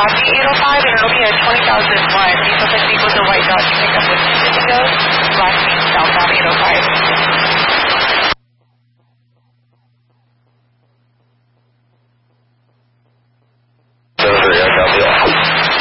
Kawasaki 805, and it'll be a 20,001 diesel Pacifico with a white Dodge pickup with 2 windows, last week southbound 805.